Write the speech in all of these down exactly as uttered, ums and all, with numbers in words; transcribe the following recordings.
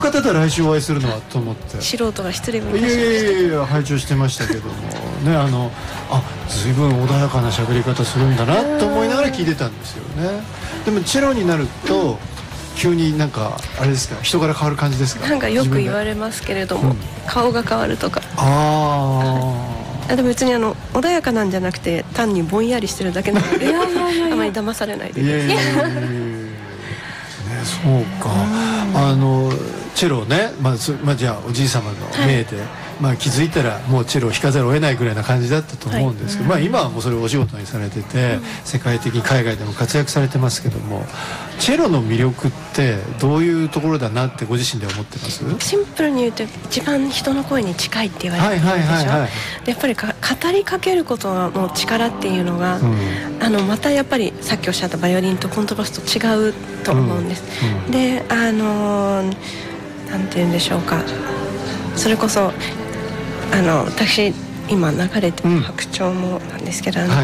方と来週お会いするのはと思って、 素人が失礼をいたしいました。 やいやいや拝聴してましたけどもね、あのあ随分穏やかな喋り方するんだなと思いながら聞いてたんですよね。でもチェロになると急になんかあれですか、人柄変わる感じですか？ なんかよく言われますけれども、うん、顔が変わるとか。 ああでも別にあの穏やかなんじゃなくて単にぼんやりしてるだけなのであまり騙されないでください。いやいやいやね、そうか。あのチェロをね、まあまあ、じゃあおじい様の命で、はい、まあ、気づいたらもうチェロを弾かざるを得ないぐらいな感じだったと思うんですけど、はい、まあ、今はもうそれをお仕事にされてて、うん、世界的に海外でも活躍されてますけども、チェロの魅力ってどういうところだなってご自身で思ってます？ シンプルに言うと一番人の声に近いって言われてるでしょ。やっぱりか語りかけることの力っていうのが、うん、あのまたやっぱりさっきおっしゃったバイオリンとコントラバスと違うと思うんです、うんうん、であのー、なんて言うんでしょうか、それこそあの私今流れてる白鳥もなんですけど、うん、はい、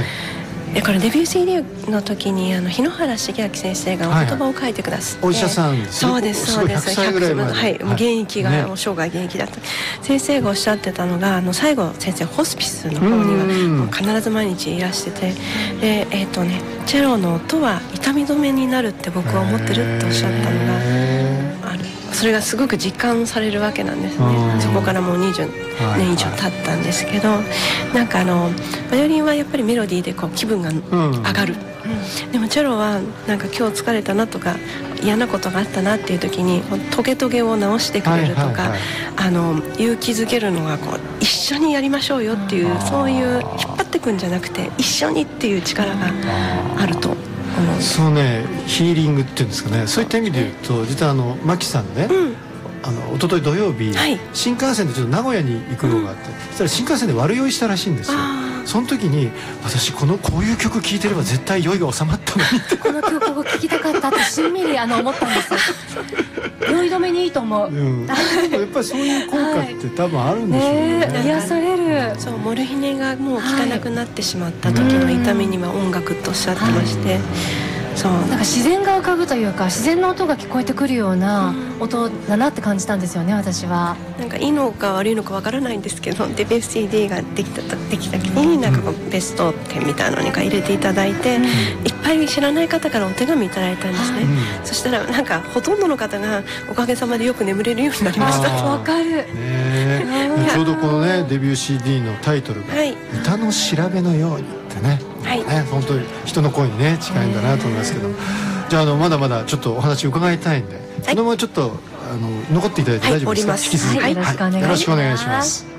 これデビュー シーディー の時にあの日野原茂明先生がお言葉を書いてくださって、 はいはい、お医者さんですね。 そうですそうです。 ひゃくさいぐらいまで、 はい、もう現役が、ね、もう生涯現役だった先生がおっしゃってたのが、あの最後先生ホスピスの方には必ず毎日いらしてて、でえっ、ー、とねチェロの音は痛み止めになるって僕は思ってるっておっしゃったのがある。それがすごく実感されるわけなんですね。そこからもうにじゅうねん以上経ったんですけど、はいはい、なんかあのバイオリンはやっぱりメロディーでこう気分が上がる、うん、でもチェロはなんか今日疲れたなとか嫌なことがあったなっていう時にトゲトゲを直してくれるとか、はいはいはい、あの勇気づけるのがこう一緒にやりましょうよっていう、そういう引っ張ってくんじゃなくて一緒にっていう力があると。 そうね、ヒーリングっていうんですかね、そういった意味で言うと実はあのマキさんね、うん、あの一昨日土曜日、はい、新幹線でちょっと名古屋に行くのがあって、うん、そしたら新幹線で悪酔いしたらしいんですよ。その時に私このこういう曲聴いてれば絶対酔いが収まったのにってこの曲を聴きたかったってしんみりあの思ったんです酔い止めにいいと思う、うん、 やっぱりそういう効果って多分あるんでしょうね、 はい、ね、癒される。 そう、モルヒネがもう効かなくなってしまった時の痛みには音楽とおっしゃってまして、はい、 そうなんか自然が浮かぶというか自然の音が聞こえてくるような音だなって感じたんですよね、私は。 なんかいいのか悪いのかわからないんですけど、デビュー シーディー ができたできた時になんかこうベストテンみたいなのに入れていただいて、うん、いっぱい知らない方からお手紙いただいたんですね、うん、そしたらなんかほとんどの方がおかげさまでよく眠れるようになりました。 わかる、 ね、ちょうどこのねデビュー シーディー のタイトルが、はい、歌の調べのようにってね、はい、ね、本当に人の声にね近いんだなと思いますけど、じゃあ、あのまだまだちょっとお話伺いたいんで、はい、このままちょっとあの残っていただいて大丈夫ですか？ はい、 引き続き、 はい、よろしくお願いします。 よろしくお願いします。